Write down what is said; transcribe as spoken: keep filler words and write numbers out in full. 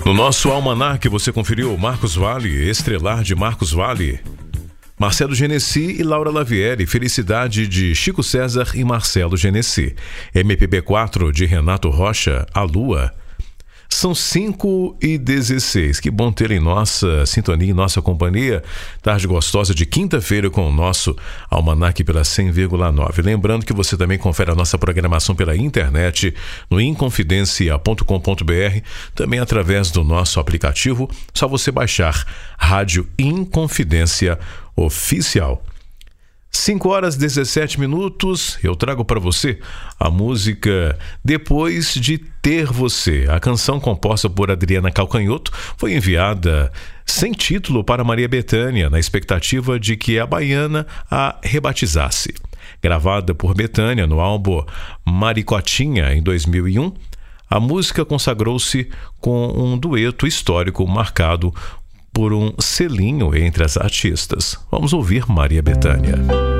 No nosso almanac você conferiu Marcos Valle, Estrelar de Marcos Valle, Marcelo Genesi e Laura Lavieri, Felicidade de Chico César e Marcelo Genesi, M P B quatro de Renato Rocha, A Lua. São cinco e dezesseis. Que bom ter em nossa sintonia, em nossa companhia. Tarde gostosa de quinta-feira com o nosso almanac pela cem vírgula nove. Lembrando que você também confere a nossa programação pela internet no inconfidencia ponto com ponto br, também através do nosso aplicativo. Só você baixar Rádio Inconfidência Oficial. cinco horas e dezessete minutos, eu trago para você a música Depois de Ter Você. A canção, composta por Adriana Calcanhoto, foi enviada sem título para Maria Bethânia, na expectativa de que a baiana a rebatizasse. Gravada por Bethânia no álbum Maricotinha em dois mil e um, a música consagrou-se com um dueto histórico marcado por um selinho entre as artistas. Vamos ouvir Maria Bethânia.